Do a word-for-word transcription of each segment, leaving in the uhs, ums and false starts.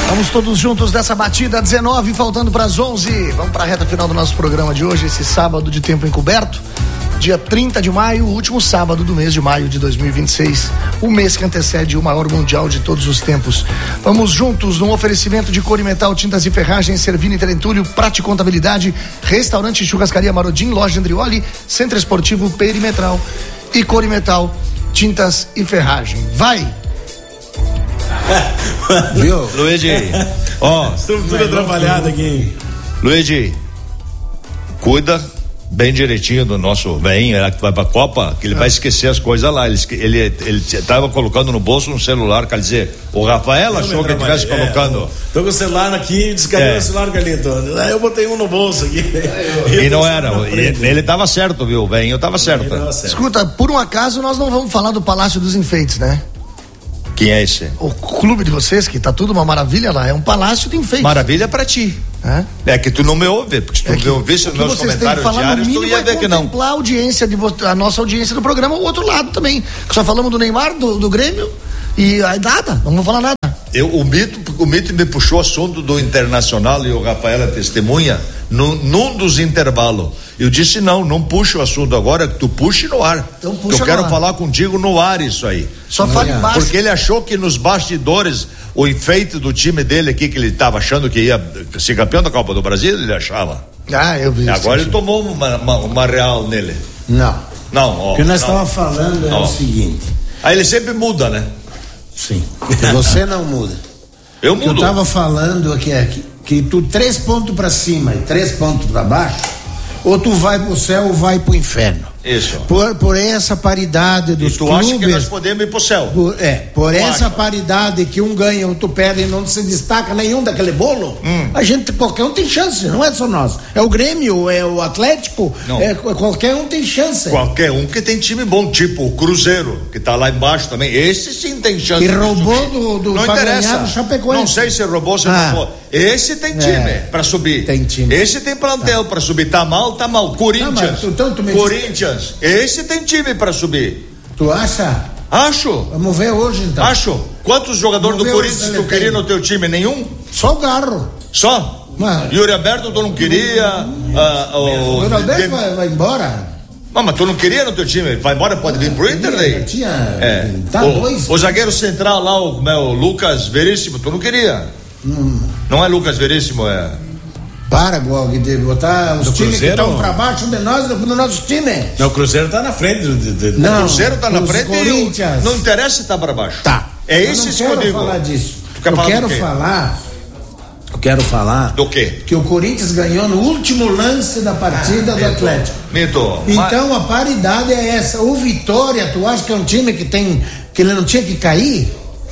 Vamos todos juntos dessa batida, dezenove, faltando para as onze. Vamos para a reta final do nosso programa de hoje, esse sábado de tempo encoberto, dia trinta de maio, o último sábado do mês de maio de dois mil e vinte e seis, o mês que antecede o maior mundial de todos os tempos. Vamos juntos num oferecimento de Corimetal, tintas e ferragens, Servini Terentúlio, Prate Contabilidade, Restaurante Churrascaria Marodim, Loja Andrioli, Centro Esportivo Perimetral e Corimetal, tintas e ferragem. Vai! Viu? Luigi, ó, estrutura atrapalhada aqui. Luigi, cuida bem direitinho do nosso bem, era que vai pra Copa, que ele ah. vai esquecer as coisas lá. Ele, ele, ele tava colocando no bolso um celular, quer dizer, o Rafael eu achou que ele estivesse é, colocando. Tô com o celular aqui, descarregou é. o celular, Galito. Aí eu botei um no bolso aqui. Eu e não era, ele, ele tava certo, viu? O bem, eu tava certo. tava certo. Escuta, por um acaso nós não vamos falar do Palácio dos Enfeites, né? Quem é esse? O clube de vocês, que tá tudo uma maravilha lá, é um palácio de enfeites. Maravilha pra ti. É, é que tu não me ouve, porque se tu é me ouvisse os meus comentários diários, tu ia ver que não. Contemplar a audiência, de vo... a nossa audiência do programa, o outro lado também. Só falamos do Neymar, do, do Grêmio, e aí nada, não vamos falar nada. Eu, o Mito, o Mito me puxou o assunto do Internacional e o Rafael é testemunha, no, num dos intervalos. Eu disse não, não puxa o assunto agora, que tu puxe no ar. Então puxa eu quero ar. falar contigo no ar isso aí. Só fala embaixo. Porque ele achou que nos bastidores, o enfeite do time dele aqui, que ele estava achando que ia ser campeão da Copa do Brasil, ele achava. Ah, eu vi. Agora ele tomou uma, uma, uma real nele. Não. Não, ó. O que nós estávamos falando é ó. o seguinte. Aí ele sempre muda, né? Sim. Você não muda. Eu mudo. Eu estava falando aqui, aqui que tu três pontos para cima e três pontos para baixo, ou tu vai pro céu ou vai pro inferno. Isso. Por, por essa paridade dos e tu clubes. acha que nós podemos ir pro céu? Por, é, por tu essa acha? paridade que um ganha, outro perde e não se destaca nenhum daquele bolo, hum. a gente, qualquer um tem chance, não é só nós. É o Grêmio, é o Atlético, é, qualquer um tem chance. Qualquer um que tem time bom, tipo o Cruzeiro, que tá lá embaixo também, esse sim tem chance. E roubou do, do não interessa. Do Chapecoense. Não sei se roubou, se ah. roubou. Esse tem time é, pra subir. Tem time. Esse tem plantel tá. pra subir. Tá mal, tá mal. Corinthians. Não, tu, tu Corinthians. Esse tem time pra subir. Tu acha? Acho. Vamos ver hoje então. Acho. Quantos jogadores do Corinthians tu queria no teu time? Nenhum? Só o Garro. Só? Mas... Yuri Alberto tu não queria? Hum, uh, o Yuri Alberto de... vai, vai embora. Não, mas tu não queria no teu time? Vai embora, pode vir pro Inter daí? Tinha. É. Tá o, dois. O zagueiro central lá, o, o Lucas Veríssimo, tu não queria? Hum. Não é Lucas Veríssimo, é. Para, Gog, de botar os do times Cruzeiro? Que estão pra baixo de nós, do nosso time. Não, o Cruzeiro tá na frente. De, de, não, o Cruzeiro tá na frente Corinthians. e não interessa se tá pra baixo. Tá. É esse que eu não quero falar disso. Eu falar quero falar. Eu quero falar. Do quê? Que o Corinthians ganhou no último lance da partida ah, do Mito, Atlético. Mito. Então a paridade é essa. O Vitória, tu acha que é um time que tem. Que ele não tinha que cair?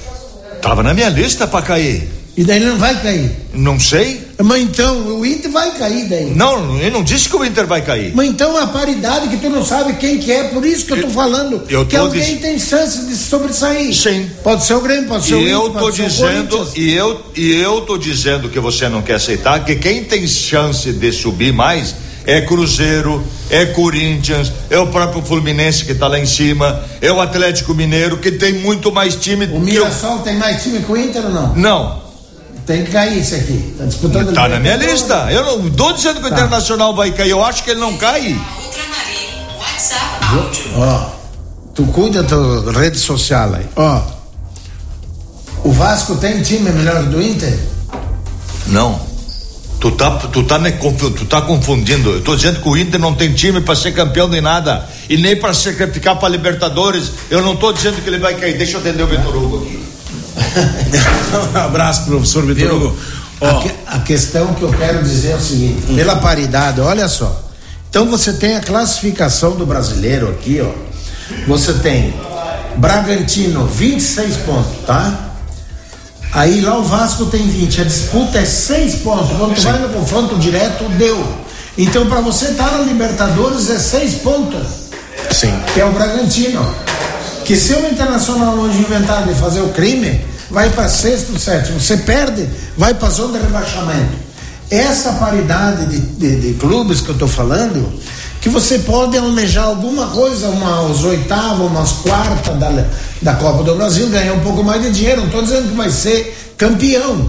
Tava na minha lista pra cair. E daí ele não vai cair? Não sei. Mas então, o Inter vai cair daí. Não, eu não disse que o Inter vai cair. Mas então a paridade que tu não sabe quem que é, por isso que eu tô falando. Eu tô que alguém diz... tem chance de sobressair. Sim. Pode ser o Grêmio, pode ser e o eu Inter, tô pode dizendo, ser o e eu E eu tô dizendo que você não quer aceitar, que quem tem chance de subir mais é Cruzeiro, é Corinthians, é o próprio Fluminense que tá lá em cima, é o Atlético Mineiro, que tem muito mais time. O Mirassol eu... tem mais time que o Inter ou não? Não. Tem que cair isso aqui. Tá disputando. Tá na minha lista. Eu não tô dizendo que o tá. Internacional vai cair. Eu acho que ele não cai. Ó, tu cuida da tua rede social aí. Ó, o Vasco tem time melhor do Inter? Não. Tu tá, tu tá, me, tu tá confundindo. Eu tô dizendo que o Inter não tem time para ser campeão nem nada. E nem para ficar para Libertadores. Eu não tô dizendo que ele vai cair. Deixa eu atender o Vitor Hugo aqui. Um abraço, professor Vitor Hugo. A, que, a questão que eu quero dizer é o seguinte: hum. pela paridade, olha só. Então você tem a classificação do brasileiro aqui, ó. Você tem Bragantino, vinte e seis pontos, tá? Aí lá o Vasco tem vinte. A disputa é seis pontos. Quando tu vai no confronto direto, deu. Então, para você estar tá na Libertadores é seis pontos. Sim. Que é o Bragantino. Que se o Internacional hoje inventar de fazer o crime, vai para sexto, sétimo. Você perde, vai para zona de rebaixamento. Essa paridade de, de, de clubes que eu estou falando, que você pode almejar alguma coisa, umas oitavas, umas quartas da, da Copa do Brasil, ganhar um pouco mais de dinheiro. Não estou dizendo que vai ser campeão,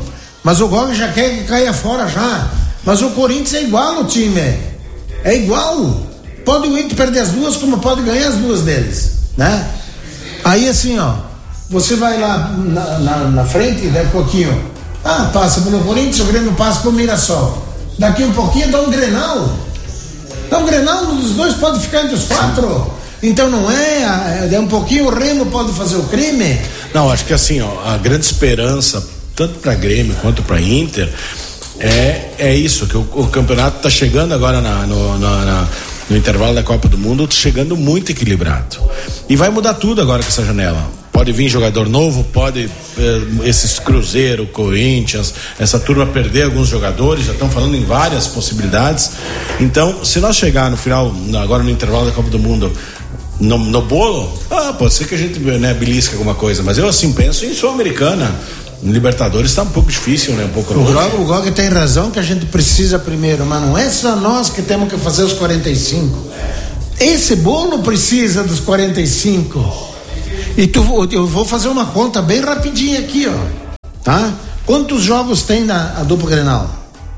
Mas o Gog já quer que caia fora já. Mas o Corinthians é igual o time. É igual. Pode o Inter perder as duas, como pode ganhar as duas deles, né? Aí assim, ó, você vai lá na, na, na frente, daqui a pouquinho, ah, passa pelo Corinthians, o Grêmio passa pelo Mirassol. Daqui um pouquinho dá um Grenal. Dá um Grenal, um dos dois pode ficar entre os quatro. Então não é, é um pouquinho o Remo pode fazer o crime. Não, acho que assim, ó, a grande esperança, tanto para Grêmio quanto para Inter, é, é isso, que o, o campeonato está chegando agora na, no, na, na, no intervalo da Copa do Mundo, chegando muito equilibrado. E vai mudar tudo agora com essa janela. Pode vir jogador novo, pode eh, esses Cruzeiro, Corinthians, essa turma perder alguns jogadores, já estão falando em várias possibilidades. Então, se nós chegar no final, agora no intervalo da Copa do Mundo, no, no bolo, ah, pode ser que a gente, né, belisca alguma coisa, mas eu assim penso em Sul-Americana. Libertadores está um pouco difícil, né? Um pouco o Gog, o Gog tem razão que a gente precisa primeiro, mas não é só nós que temos que fazer os quarenta e cinco. Esse bolo precisa dos quarenta e cinco. E tu, eu vou fazer uma conta bem rapidinha aqui, ó. Tá? Quantos jogos tem na a dupla Grenal?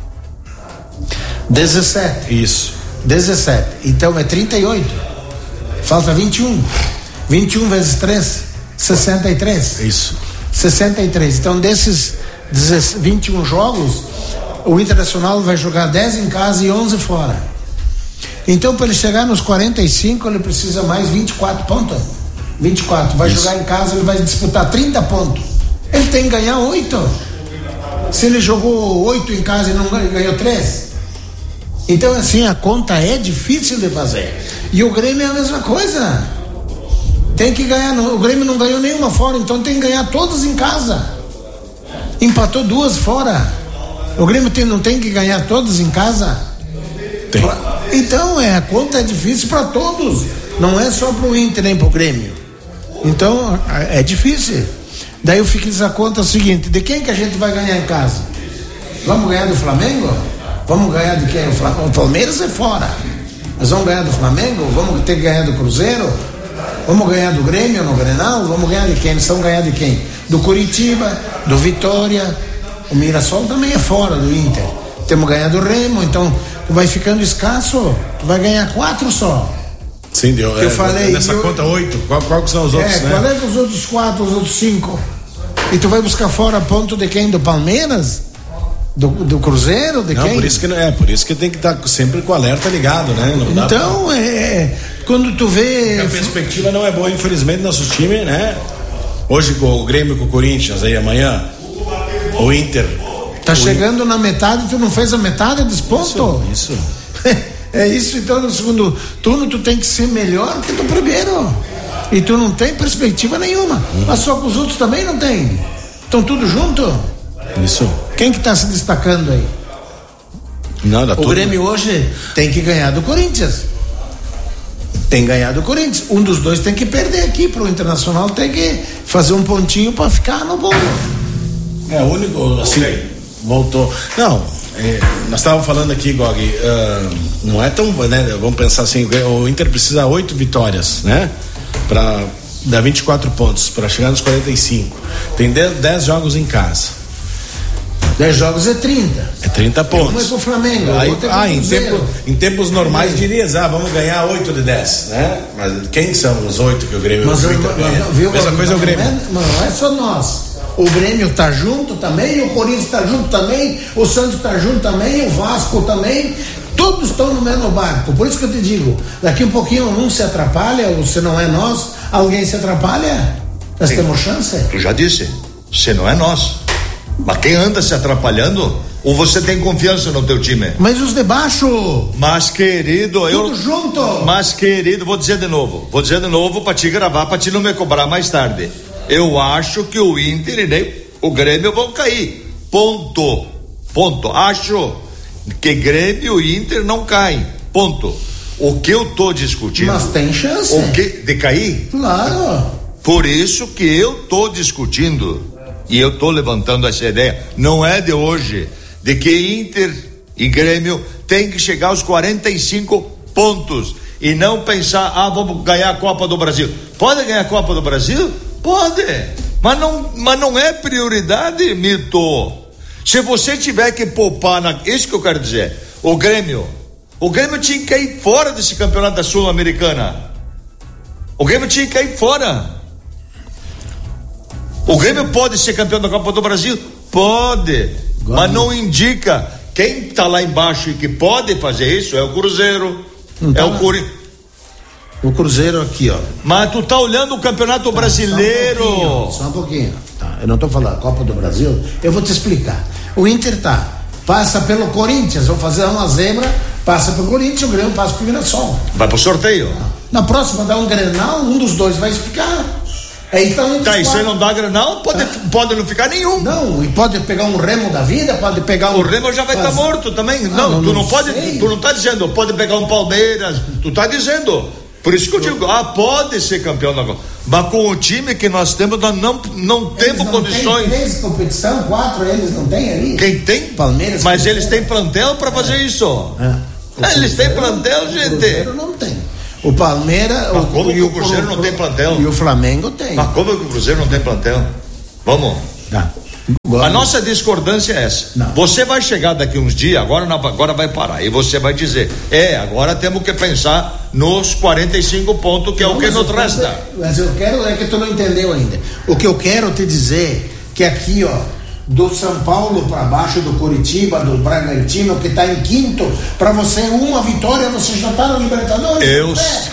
dezessete. Isso. dezessete. Então é trinta e oito. Falta vinte e um. vinte e um vezes três, sessenta e três. Isso. sessenta e três. Então desses vinte e um jogos, o Internacional vai jogar dez em casa e onze fora. Então para ele chegar nos quarenta e cinco, ele precisa mais vinte e quatro pontos. vinte e quatro. Vai Isso. jogar em casa, ele vai disputar trinta pontos. Ele tem que ganhar oito. Se ele jogou oito em casa e não ganhou, ganhou três. Então assim, a conta é difícil de fazer. E o Grêmio é a mesma coisa. Tem que ganhar, o Grêmio não ganhou nenhuma fora, então tem que ganhar todos em casa. Empatou duas fora. O Grêmio tem, não tem que ganhar todos em casa? Tem. Então é, a conta é difícil para todos. Não é só pro Inter nem pro Grêmio. Então é difícil. Daí eu fiz a conta seguinte: de quem que a gente vai ganhar em casa? Vamos ganhar do Flamengo? Vamos ganhar de quem? O Palmeiras é fora. Nós vamos ganhar do Flamengo? Vamos ter que ganhar do Cruzeiro? Vamos ganhar do Grêmio no Grenal? Vamos ganhar de quem? Eles vão ganhar de quem? Do Curitiba, do Vitória. O Mirassol também é fora do Inter. Temos que ganhar do Remo. Então vai ficando escasso. Tu vai ganhar quatro só. Sim, deu. Eu é, falei. Nessa eu, conta oito. Qual, qual que são os outros, é, né? Qual é os outros quatro, os outros cinco? E tu vai buscar fora ponto de quem? Do Palmeiras? Do, do Cruzeiro? De não, quem? Por isso que é, por isso que tem que estar sempre com o alerta ligado, né? Não dá então, pra... é. Quando tu vê. A perspectiva não é boa, infelizmente, nosso time, né? Hoje com o Grêmio com o Corinthians, aí amanhã o Inter. Tá o chegando Inter. Na metade, tu não fez a metade desse ponto? Isso. isso. É isso, então no segundo turno tu tem que ser melhor que no primeiro. E tu não tem perspectiva nenhuma. Hum. Mas só que os outros também não tem. Estão tudo junto? Isso. Quem que tá se destacando aí? Nada, o tudo. Grêmio hoje tem que ganhar do Corinthians. Tem que ganhar do Corinthians. Um dos dois tem que perder aqui pro Internacional, tem que fazer um pontinho para ficar no bolo. É, o único, assim, okay. Voltou. Não, é, nós estávamos falando aqui, Gog, uh, não é tão, né, vamos pensar assim, o Inter precisa oito vitórias, né, para dar vinte e quatro pontos, para chegar nos quarenta e cinco. Tem dez jogos em casa. dez jogos é trinta. É trinta pontos. Como é com o Flamengo? Aí, ah, em, tempo, em tempos normais dirias, ah, vamos ganhar oito de dez, né? Mas quem são os oito que o Grêmio mas, o Inter ganha? Viu, mesma coisa é o Grêmio. Não é, não é só nós. O Grêmio tá junto também, o Corinthians tá junto também, o Santos tá junto também, o Vasco também. Todos estão no mesmo barco. Por isso que eu te digo, daqui um pouquinho um se atrapalha, ou se não é nós, alguém se atrapalha, nós Sim. temos chance. Tu já disse, se não é nós. Mas quem anda se atrapalhando? Ou você tem confiança no teu time? Mas os de baixo. Mas querido, Tudo eu. Tudo junto. Mas querido, vou dizer de novo. Vou dizer de novo pra te gravar, pra te não me cobrar mais tarde. Eu acho que o Inter e nem o Grêmio vão cair. Ponto. Ponto. Acho que Grêmio e Inter não caem. Ponto. O que eu tô discutindo. Mas tem chance. O que? De cair? Claro. Por isso que eu tô discutindo. E eu tô levantando essa ideia, não é de hoje, de que Inter e Grêmio tem que chegar aos quarenta e cinco pontos e não pensar, ah, vamos ganhar a Copa do Brasil. Pode ganhar a Copa do Brasil? Pode, mas não, mas não é prioridade, Mito. Se você tiver que poupar, na, isso que eu quero dizer, o Grêmio, o Grêmio tinha que cair fora desse campeonato da Sul-Americana. O Grêmio tinha que cair fora. O Grêmio pode ser campeão da Copa do Brasil? Pode, mas não indica. Quem está lá embaixo e que pode fazer isso é o Cruzeiro, não é tá o Corinthians. O Cruzeiro aqui, ó. Mas tu tá olhando o Campeonato tá, Brasileiro. Só um pouquinho. Só um pouquinho. Tá, eu não tô falando Copa do Brasil, eu vou te explicar. O Inter tá, passa pelo Corinthians, vou fazer uma zebra, passa pelo Corinthians, o Grêmio passa pro Mirassol. Vai pro sorteio. Na próxima dá um Grenal, um dos dois vai ficar. Aí tá um Tá, e se não dá Grenal, pode, tá. pode não ficar nenhum. Não, e pode pegar um Remo da vida, pode pegar um. O Remo já vai estar tá morto também. Ah, não, não, tu não, não pode, tu, tu não tá dizendo, pode pegar um Palmeiras, tu tá dizendo. Por isso que eu digo, ah, pode ser campeão da Copa. Mas com o time que nós temos, nós não, não temos não condições. Tem três competição, quatro eles não tem ali. Quem tem? Palmeiras. Mas eles têm plantel para fazer é. isso. É. Eles têm plantel, gente. O Cruzeiro não tem. O Palmeiras. Mas como o, que o Cruzeiro o, não tem plantel? E o Flamengo tem. Mas como que o Cruzeiro não tem plantel? Vamos. Tá. A nossa discordância é essa. Não. Você vai chegar daqui uns dias, agora, agora vai parar. E você vai dizer: é, agora temos que pensar nos quarenta e cinco pontos, que não, é o que nos resta. Mas eu quero, é que tu não entendeu ainda. O que eu quero te dizer que aqui, ó, do São Paulo para baixo, do Curitiba, do Bragantino, que está em quinto, para você uma vitória, você já está na Libertadores. Eu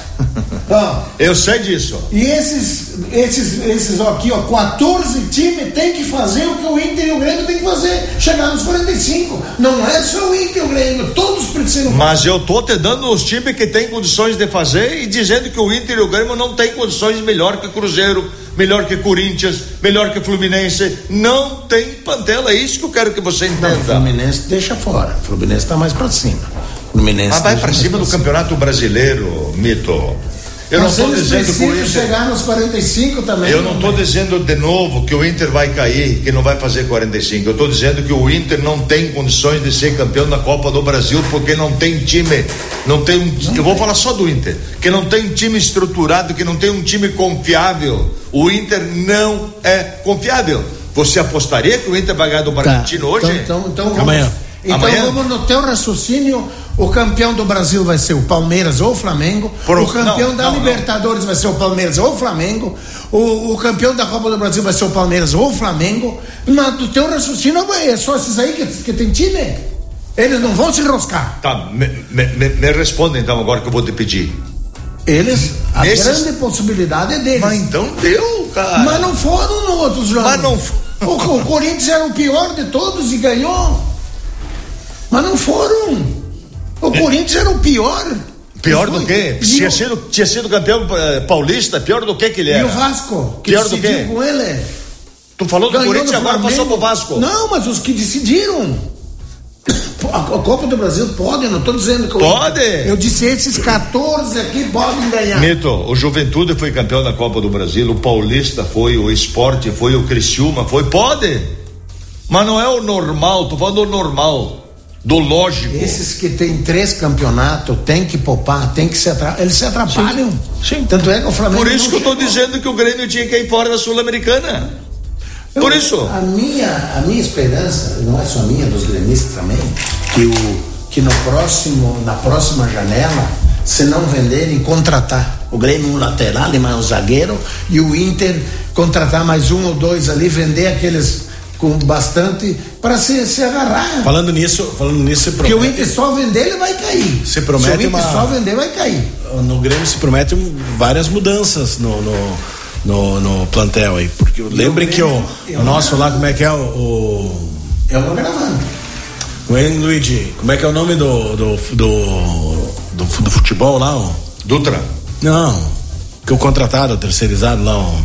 Ah, eu sei disso. E esses, esses, esses ó, aqui, ó, quatorze times tem que fazer o que o Inter e o Grêmio tem que fazer, chegar nos quarenta e cinco. Não é só o Inter e o Grêmio, todos precisam. Mas eu tô te dando os times que tem condições de fazer e dizendo que o Inter e o Grêmio não tem condições melhor que Cruzeiro, melhor que Corinthians, melhor que Fluminense. Não tem plantel, é isso que eu quero que você entenda. Não, o Fluminense deixa fora, o Fluminense tá mais pra cima. Fluminense ah, vai para cima do Campeonato Brasileiro, Mito. Eu Mas não estou dizendo que o Inter chegar nos quarenta e cinco também. Eu não estou dizendo de novo que o Inter vai cair, que não vai fazer quarenta e cinco. Eu estou dizendo que o Inter não tem condições de ser campeão da Copa do Brasil porque não tem time, não tem um, não eu vou falar só do Inter, que não tem um time estruturado, que não tem um time confiável. O Inter não é confiável. Você apostaria que o Inter vai ganhar do Bragantino tá. hoje? Então, então, então vamos, amanhã. Então Amanhã? vamos no teu raciocínio. O campeão do Brasil vai ser o Palmeiras ou o Flamengo. Pro... O campeão não, da não, Libertadores não. vai ser o Palmeiras ou o Flamengo. O, o campeão da Copa do Brasil vai ser o Palmeiras ou o Flamengo. Mas do teu raciocínio é só esses aí que, que tem time. Eles não vão se enroscar. Tá, me, me, me responda então agora que eu vou te pedir. Eles, a Nesses... grande possibilidade é deles. Mas então deu, cara. Mas não foram nos outros jogos. Mas não o, o Corinthians era o pior de todos e ganhou. Mas não foram. O Corinthians era o pior. Pior do que? Tinha sido, tinha sido campeão eh, paulista, pior do que que ele era? E o Vasco, que pior do que? com ele. Tu falou do Corinthians, agora passou pro Vasco. Não, mas os que decidiram. A, a Copa do Brasil pode, não estou dizendo que pode. Eu, eu disse esses quatorze aqui podem ganhar. Mito, o Juventude foi campeão da Copa do Brasil, o Paulista foi, o Sport foi, o Criciúma foi, pode. Mas não é o normal, tô falando do normal. Do lógico. Esses que tem três campeonatos tem que poupar, tem que se atrapalhar. Eles se atrapalham. Sim. Sim. Tanto é que o Flamengo. Por isso que eu estou chegou. dizendo que o Grêmio tinha que ir fora da Sul-Americana. Eu, Por isso. A minha, a minha esperança, não é só minha, dos gremistas também, que, o, que no próximo, na próxima janela, se não venderem, contratar. O Grêmio um lateral e mais um zagueiro, e o Inter contratar mais um ou dois ali, vender aqueles com bastante para se, se agarrar. Falando nisso, falando nisso, se promete. Porque o Inter só vender, ele vai cair. Se promete se o Inter uma, só vender, vai cair. No Grêmio se promete várias mudanças no, no, no, no plantel aí, porque e lembrem que o, o nosso lá, como é que é o, o eu vou gravando. O Henrique Luigi, como é que é o nome do do, do, do, do futebol lá? Ó? Dutra. Não, que o contratado, o terceirizado lá. Ó.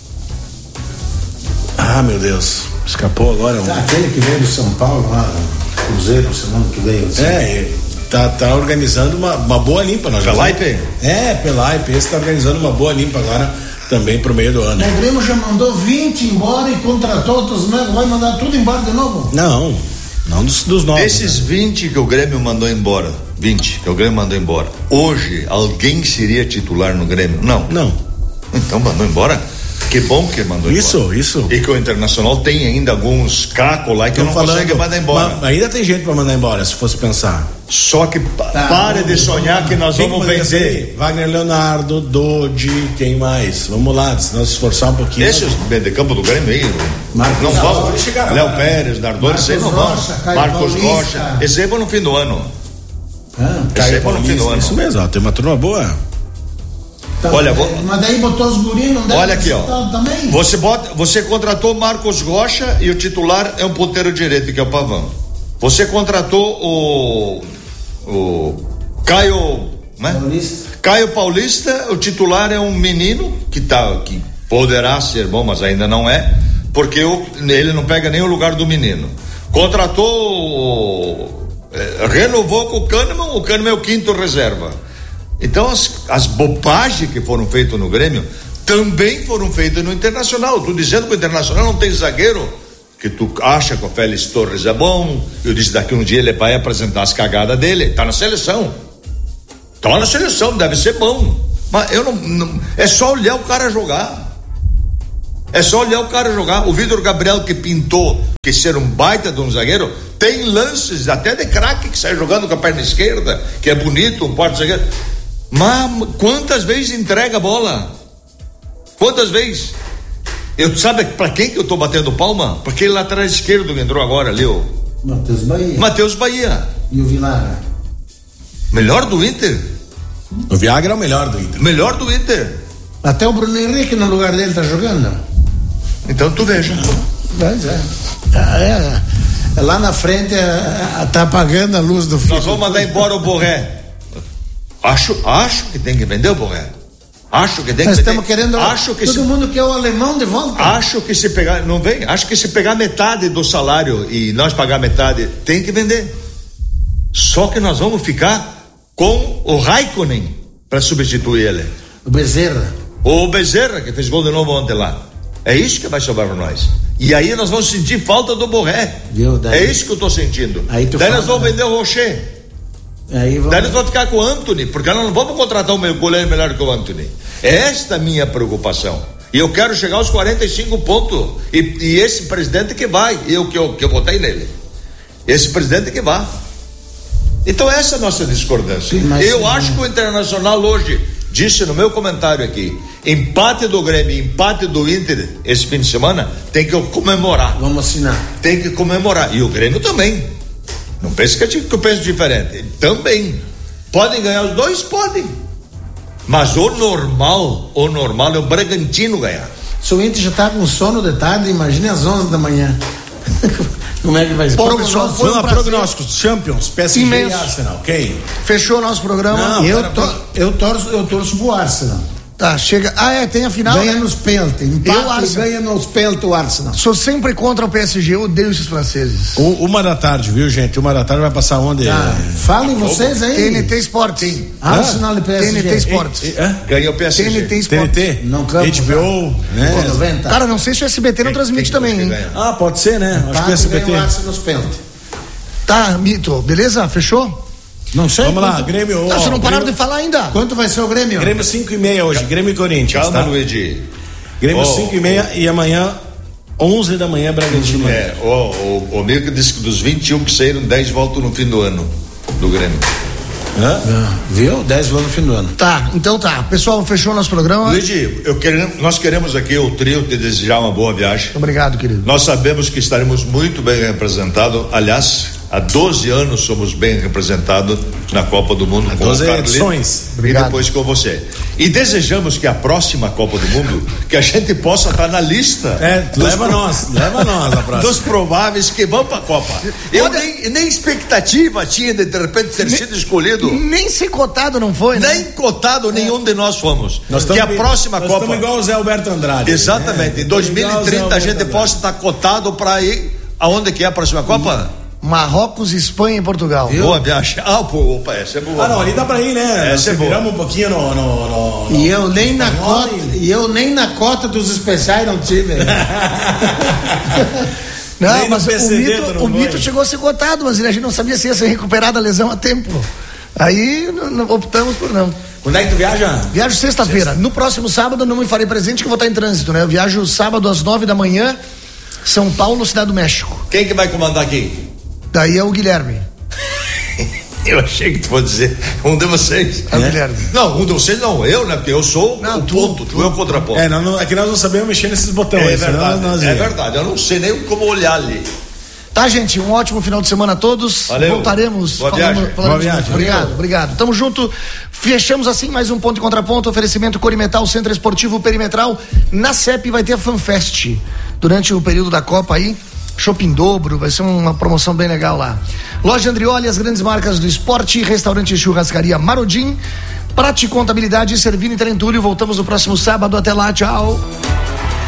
Ah, meu Deus. Escapou agora. Tá, aquele que veio do São Paulo lá, Cruzeiro, sei lá que veio. Assim. É, tá, tá organizando uma, uma boa limpa. Pelaipe? É, Pelaipe. Esse tá organizando uma boa limpa agora também pro meio do ano. O Grêmio já mandou vinte embora e contratou outros, né? Vai mandar tudo embora de novo? Não, não dos, dos novos. Desses né? vinte que o Grêmio mandou embora, vinte que o Grêmio mandou embora, hoje alguém seria titular no Grêmio? Não. Não. Então mandou embora. Que bom que mandou isso, embora. Isso, isso. E que o Internacional tem ainda alguns cacos lá que Tô não falando, consegue mandar embora. Mas ainda tem gente pra mandar embora, se fosse pensar. Só que tá, pare de sonhar que nós vamos vender. Wagner Leonardo, Dodi, quem mais? Vamos lá, se nós esforçar um pouquinho. Deixa os de campo do Grêmio aí. Marcos não vão. Léo Pérez, Nardoni, esse aí não vão. Marcos Rocha. Esse aí vão no fim do ano. Ah, esse aí vão no fim do ano. Isso mesmo, ó, tem uma turma boa. Tá, olha, vou... mas daí botou os guris, não deve. Olha aqui, ó. Também. Você bota, você contratou Marcos Rocha e o titular é um ponteiro direito, que é o Pavão. Você contratou o o Caio, né? Paulista. Caio Paulista, o titular é um menino que tá que poderá ser bom, mas ainda não é, porque o, ele não pega nem o lugar do menino. Contratou, é, renovou com o Kahneman, o Kahneman é o quinto reserva. Então as, as bobagens que foram feitas no Grêmio também foram feitas no Internacional. Tu dizendo que o Internacional não tem zagueiro, que tu acha que o Félix Torres é bom. Eu disse daqui um dia ele vai apresentar as cagadas dele. Tá na seleção. Tá na seleção, deve ser bom. Mas eu não, não é só olhar o cara jogar. É só olhar o cara jogar. O Vitor Gabriel, que pintou que ser um baita de um zagueiro, tem lances até de craque que sai jogando com a perna esquerda, que é bonito, um porta-zagueiro. Mas quantas vezes entrega a bola? Quantas vezes? Eu, sabe pra quem que eu tô batendo palma? Pra aquele lateral esquerdo que entrou agora ali, o Matheus Bahia. Matheus Bahia. E o Vilagra. Melhor do Inter. O Viagra é o melhor do Inter. Melhor do Inter. Até o Bruno Henrique no lugar dele tá jogando. Então tu veja. Mas é. É, é. Lá na frente é, é, tá apagando a luz do filho. Nós vamos mandar embora o Borré. Acho, acho que tem que vender o Borré. Acho que tem Nós que estamos vender. querendo. Acho que todo se, mundo quer o alemão de volta. Acho que se pegar, não vem. Acho que se pegar metade do salário e nós pagar metade, tem que vender. Só que nós vamos ficar com o Raikkonen para substituir ele. O Bezerra. O Bezerra, que fez gol de novo ontem lá. É isso que vai sobrar para nós. E aí nós vamos sentir falta do Borré. Viu, daí, é isso que eu tô sentindo. Aí tu daí fala, nós vamos né? vender o Rocher. Aí vamos... Daí nós vamos ficar com o Antony, porque nós não vamos contratar um goleiro melhor que o Antony. É esta a minha preocupação. E eu quero chegar aos quarenta e cinco pontos. E, e esse presidente que vai, eu que, eu que eu votei nele. Esse presidente que vai. Então essa é a nossa discordância. Sim, eu sim, acho que o Internacional hoje, disse no meu comentário aqui, empate do Grêmio, empate do Inter esse fim de semana, tem que comemorar. Vamos assinar. Tem que comemorar. E o Grêmio também. Não pense que eu penso diferente. Também. Podem ganhar os dois? Podem. Mas o normal, o normal é o Bragantino ganhar. Se o Inter já tá com sono de tarde, imagine às onze da manhã. Como é que vai ser? Bom, pessoal, foi um prognósticos, Champions, P S G imenso. E Arsenal, quem? Fechou o nosso programa. Não, eu, to, eu, torço, eu torço pro Arsenal. Tá, chega. Ah, é, tem a final. Ganha né? nos pênaltis. Empate e ganha nos pênaltis o Arsenal. Sou sempre contra o P S G, eu odeio esses franceses. O, uma da tarde, viu, gente? Uma da tarde vai passar onde? Tá. Falem vocês aí. T N T Sports. Arsenal e P S G. T N T Sports. Ganhou o P S G. T N T T Sports. N T? Não campo, H B O, né? noventa. Cara, não sei se o S B T não transmite também, hein? Ah, pode ser, né? Acho que o S B T. O Arsenal nos pênaltis. Tá, Mito, beleza? Fechou? Não sei. Vamos quanto... lá, Grêmio. Não, vocês não pararam Grêmio... de falar ainda. Quanto vai ser o Grêmio? Grêmio cinco e meia hoje, Grêmio e Corinthians. Calma, tá? Luigi. Grêmio oh, cinco e meia e amanhã onze da manhã Bragantino. É, o, o, o Mirko disse que dos vinte e um que saíram, dez voltam no fim do ano do Grêmio. Hã? Ah, viu? dez voltam no fim do ano. Tá, então tá. Pessoal, fechou nosso programa. Luigi, eu quero, nós queremos aqui o trio te desejar uma boa viagem. Obrigado, querido. Nós sabemos que estaremos muito bem representados. Aliás, há doze anos somos bem representados na Copa do Mundo. Há com doze o Carlito edições. E Obrigado. depois com você. E desejamos que a próxima Copa do Mundo, que a gente possa estar na lista. É, dos leva pro... nós, leva nós a próxima. Dos prováveis que vão para a Copa. Eu nem, nem expectativa tinha de de repente ter nem, sido escolhido. Nem ser cotado não foi, né? Nem cotado nenhum de nós fomos. Nós que a bem, próxima nós Copa. Estamos igual o Zé Alberto Andrade. Exatamente. Né? Em dois mil e trinta a gente possa estar cotado para ir. Aonde que é a próxima Copa? Marrocos, Espanha e Portugal. Viu? Boa viagem. Ah, pô, opa, essa é boa. Ah, não, ali dá pra ir, né? Essa é boa. Viramos um pouquinho no. no, no, no e eu nem na espanhol, cota, e eu nem na cota dos especiais não tive. Não, mas P C D, o Mito, o Mito chegou a ser cotado, mas a gente não sabia se ia ser recuperada a lesão a tempo. Aí não, não, optamos por não. Quando é que tu viaja? Viajo sexta-feira. No próximo sábado eu não me farei presente que eu vou estar em trânsito, né? Eu viajo sábado às nove da manhã, São Paulo, Cidade do México. Quem que vai comandar aqui? Daí é o Guilherme. Eu achei que tu fosse dizer um de vocês. É o Guilherme. Não, um de vocês não, eu, né? Porque eu sou não, o tu, ponto, tu, tu é o contraponto. É, não, não, é que nós não sabemos mexer nesses botões. É verdade, nós é verdade, eu não sei nem como olhar ali. Tá, gente, um ótimo final de semana a todos. Valeu. Voltaremos. Boa falando, viagem. falando Boa viagem. Obrigado, Valeu. obrigado. Tamo junto. Fechamos assim mais um ponto e contraponto. Oferecimento Corimetal, Centro Esportivo Perimetral. Na C E P vai ter a FanFest durante o período da Copa aí. Shopping dobro, vai ser uma promoção bem legal lá. Loja Andrioli, as grandes marcas do esporte, restaurante e churrascaria Marodim, Prate Contabilidade, Servino e Trentúlio. Voltamos no próximo sábado. Até lá, tchau.